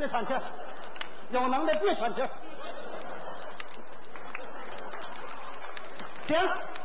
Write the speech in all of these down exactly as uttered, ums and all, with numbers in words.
别喘气儿，有能耐别喘气儿。停，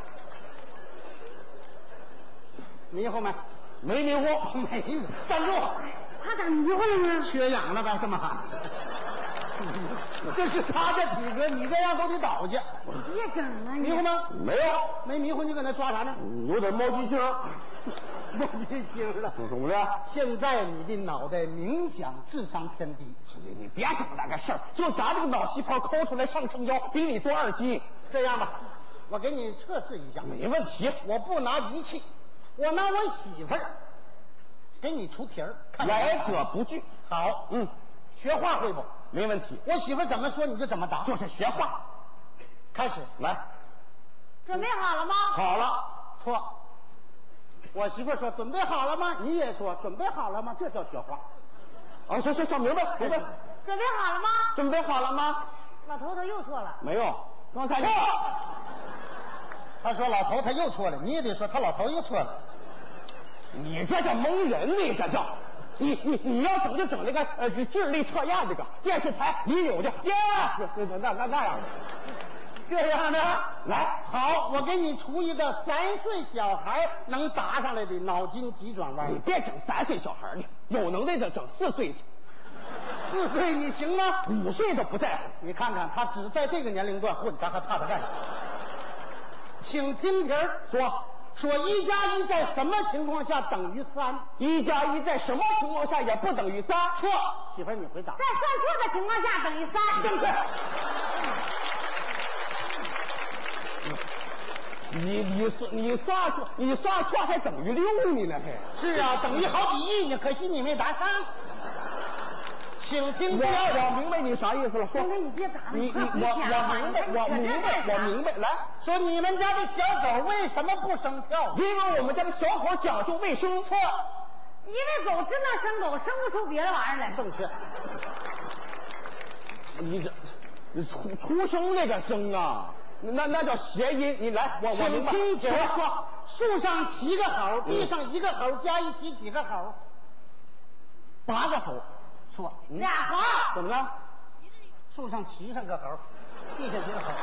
迷糊没？ 没迷糊， 没有。站住！ 他咋迷糊了呢？ 缺氧了呗，这么喊。这是他的体格，你这样都得倒下。 别整了， 迷糊吗？ 没有， 没迷糊，你搁那抓啥呢？ 有点冒金星。 冒金星了。 怎么的？ 现在你的脑袋冥想智商偏低。 你你别整那个事儿，就咱这个脑细胞抠出来上升腰，比你多二斤。 这样吧，我给你测试一下。 没问题。 我不拿仪器，我拿我媳妇儿给你出题儿。 来者不拒。 好， 嗯， 学话会不？ 没问题。 我媳妇儿怎么说你就怎么答， 就是学话。 开始， 来， 准备好了吗？ 好了。 错。我媳妇儿说准备好了吗？你也说准备好了吗？这叫学话。 啊，行行行，明白明白。 准备好了吗？ 准备好了吗？ 老头他又错了。 没有，刚才错。他说老头他又错了，你也得说他老头又错了。 你这叫蒙人，你这叫。你你你要整就整这个呃智力测验，这个电视台你有的耶，那那那那样的， 这样的来好，我给你出一个三岁小孩能答上来的脑筋急转弯。 你别整三岁小孩的，有能耐的整四岁的， 四岁你行吗？ 五岁都不在乎。 你看看他只在这个年龄段混，咱还怕他干啥？请听题儿， 说。 说一加一在什么情况下等于三？ 一加一在什么情况下也不等于三？ 错，媳妇儿你回答。 在算错的情况下等于三。 正确。你你算你算错，你算错还等于六呢呢还？ 是啊，等于好几亿呢，可惜你没答上。请听第二我明白你啥意思了。说， 兄弟，你别打了， 你你我我明白，我明白，我明白。来说你们家的小狗为什么不生跳？ 因为我们家的小狗讲究卫生。 错， 因为狗只能生狗，生不出别的玩意儿来。 正确。 你这，你出出生那个生啊，那那叫谐音。你来，我我明白。 请听说，树上七个猴，地上一个猴，加一起几个猴？八个猴。错， 俩猴。 怎么了？树上骑上个猴，地下几个猴？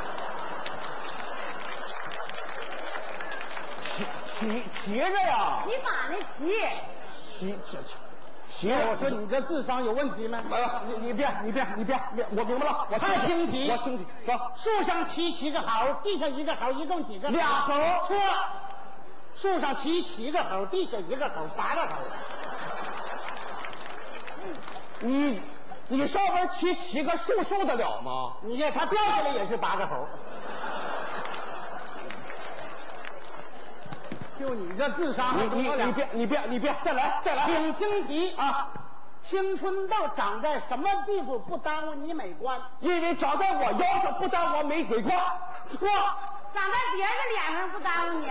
骑骑骑着呀？ 骑马那骑。 骑骑骑。骑！ 我说你这智商有问题没？ 没有，你你别你别你别别，我明白了，我太听题， 我听题。说， 树上骑七个猴，地上一个猴，一共几个？ 俩猴。 错，树上骑七个猴，地下一个猴，八个猴。 你你上边骑七个树受得了吗？ 你看他掉下来也是八个猴。就你这智商， 你你你别你别你别再来再来， 请听题啊！青春痘长在什么地方不耽误你美观？ 因为长在我腰上不耽误我美鬼观。 错， 长在别人的脸上不耽误你。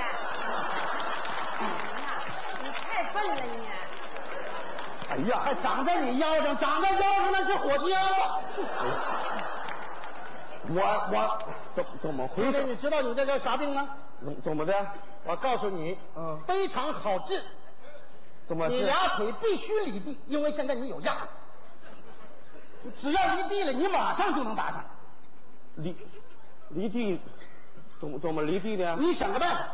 你太笨了你。 哎呀， 还长在你腰上，长在腰上那是火鸡腰啊！ 我我怎怎么回事？ 你知道你这叫啥病吗？ 怎怎么的？ 我告诉你， 嗯， 非常好治。 怎么？ 你俩腿必须离地，因为现在你有压。你只要离地了，你马上就能打上。 离离地，怎么怎么离地的？ 你想个办法。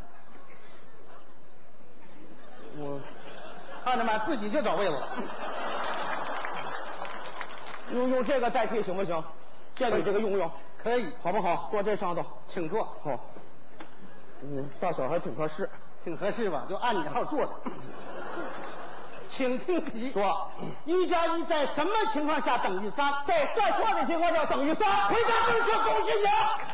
我看着没，自己就找位子了。 用用这个代替行不行？借你这个用用， 可以， 好不好？坐这上头， 请坐。 好。嗯，大小还挺合适， 挺合适吧？就按你号坐着。请听题， 说一加一在什么情况下等于三？ 在算错的情况下等于三。 回答正确，恭喜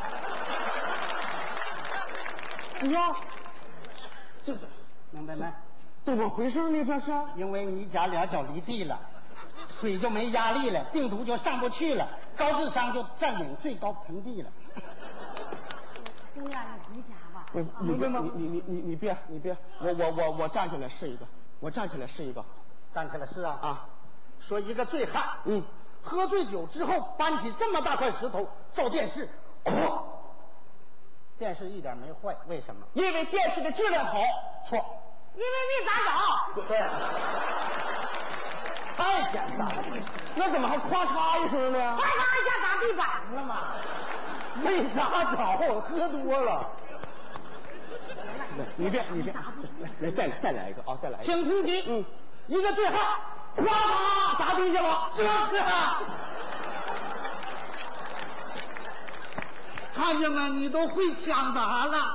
你！ 你呀，这明白没？ 怎么回事呢？这是因为你家俩脚离地了，腿就没压力了，病毒就上不去了，高智商就占领最高平地了。 兄弟啊，你回家吧。 你你别你你你你你别你别，我我我我站起来试一个，我站起来试一个， 站起来是啊啊！ 说一个醉汉， 嗯， 喝醉酒之后搬起这么大块石头照电视，哐！电视一点没坏，为什么？ 因为电视的质量好。 错， 因为没砸着。 对，太检查，那怎么还咔嚓一声呢？ 咔嚓一下砸地板上了吗？ 没啥着，喝多了。你别你别，来来再再来一个啊，再来一个。 请听题， 嗯， 一个醉汉， 咔嚓砸地下了， 就是啊。看见没？你都会抢答了。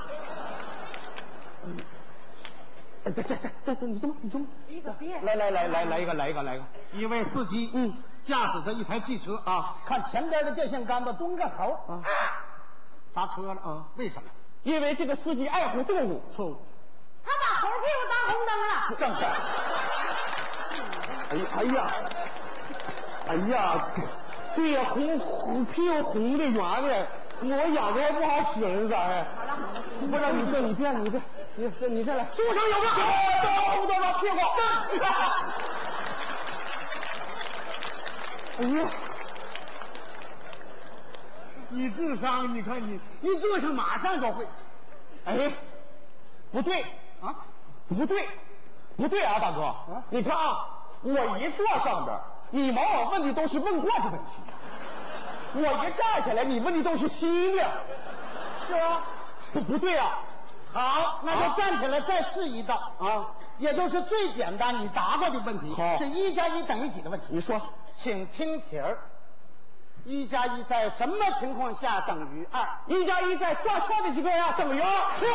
这这这这这，你这么你这么， 你可别。 来来来来来一个来一个来一个。 一位司机， 嗯， 驾驶着一台汽车啊，看前边的电线杆子蹲个头啊，刹车了啊？为什么？ 因为这个司机爱护动物。 错误。 他把猴屁股当红灯了。 正是。 哎呀哎呀，哎呀，对呀，红红屁股红的圆的，我眼睛还不好使呢，咋的？不是你这你别你别你这你再来。 书上有个动动动屁股。哎呀， 你智商，你看你，一坐上马上就会。 哎，不对啊， 不对，不对啊，大哥， 啊你看啊，我一坐上边，你往往问的都是问过的问题；我一站起来，你问的都是新的，是吧？不不对啊。 好，那就站起来再试一道啊， 也就是最简单你答过的问题， 好是一加一等于几的问题。 你说， 请听题儿：一加一在什么情况下等于二？ 一加一在算错的情况下等于二，错。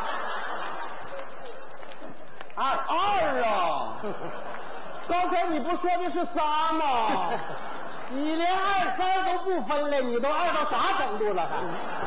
二二啊！刚才你不说的是三吗？ 你连二三都不分了，你都二到啥程度了还？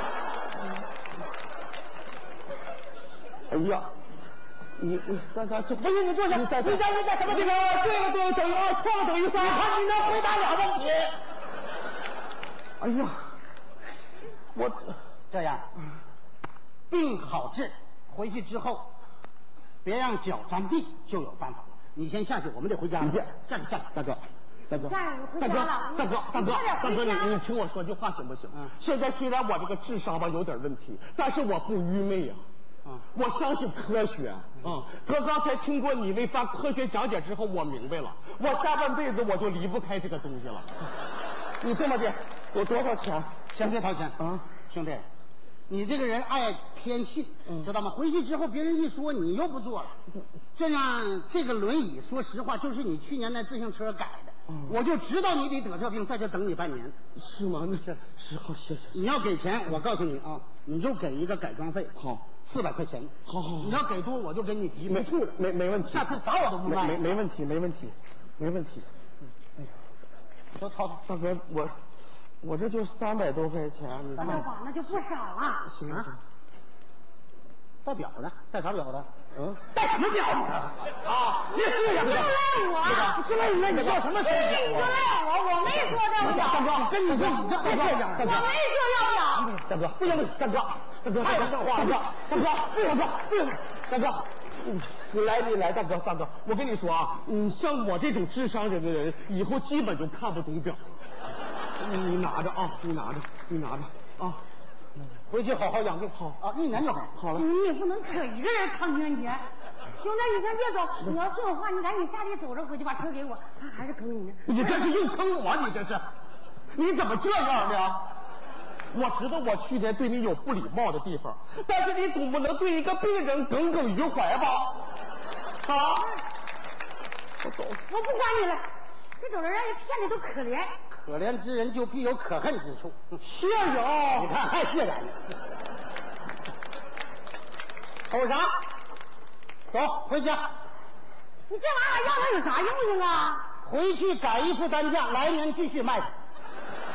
哎呀，你你咱咱这不是你坐下， 你再一加一在什么地方？ 对了对了等于二，错了等于三。 你看你能回答俩问题？ 哎呀，我这样，病好治，回去之后别让脚沾地，就有办法了。你先下去，我们得回家了。 你别下去下去， 大哥。大哥， 下来回大哥， 家了大哥，大哥，大哥，你你你听我说句话行不行？ 嗯现在虽然我这个智商吧有点问题，但是我不愚昧呀、 嗯我相信科学。嗯，哥刚才听过你那番科学讲解之后，我明白了，我下半辈子我就离不开这个东西了。你这么的，我多少钱？ 先别掏钱啊， 兄弟，你这个人爱偏信， 嗯知道吗？回去之后别人一说，你又不做了。这样，这个轮椅，说实话，就是你去年那自行车改的。 嗯我就知道你得得这病，在这等你半年。 是吗？那是是好，谢谢。 你要给钱，我告诉你啊，你就给一个改装费， 好， 四百块钱。 好好好你要给多，我就给你提没没处了。 没没问题。 下次啥我都不没卖。 没没问题，没问题，没问题。 都掏掏。 大哥，我我这就三百多块钱，你看那吧，那就不少了。 行行。 带表的，带啥表的？ 嗯， 带什么表啊？啊，你是呀， 就赖我， 是赖你，你做什么？ 是你就赖我，我没说要表。 大哥，跟你说，你这别这样， 我没说要表。 大哥，不行不行，大哥，大哥， 太像话了， 大哥，大哥，大哥，大哥，你你来你来，大哥大哥，我跟你说啊，你像我这种智商人的人，以后基本就看不懂表。你你拿着啊，你拿着，你拿着啊。 回去好好养病，好啊，一年就好。 好了， 你也不能可一个人扛天天。兄弟，你先别走，你要信我话，你赶紧下地走着回去，把车给我。他还是坑你呢。 你这是硬坑我，你这是，你怎么这样呢？我知道我去年对你有不礼貌的地方，但是你总不能对一个病人耿耿于怀吧？啊！我走。 我不管你了，这种人让人骗的都可怜。 可怜之人就必有可恨之处。 谢谢啊！ 你看还谢然呢。瞅啥？走，回家。 你这玩意儿要它有啥用用啊？ 回去改一副担架，来年继续卖它。